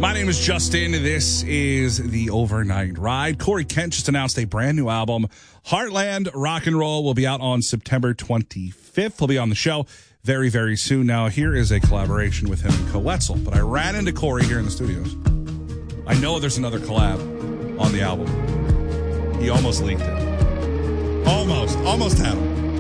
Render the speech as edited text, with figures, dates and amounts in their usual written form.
My name is Justin. This is the Overnight Ride. Corey Kent just announced a brand new album. Heartland Rock and Roll will be out on September 25th. He'll be on the show very, very soon. Now, here is a collaboration with him and Coetzel. But I ran into Corey here in the studios. I know there's another collab on the album. He almost leaked it. Almost had him.